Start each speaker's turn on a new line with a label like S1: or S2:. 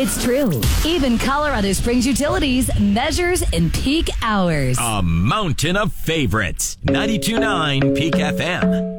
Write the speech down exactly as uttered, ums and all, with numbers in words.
S1: It's true. Even Colorado Springs Utilities measures in peak hours.
S2: A mountain of favorites. ninety-two point nine Peak F M.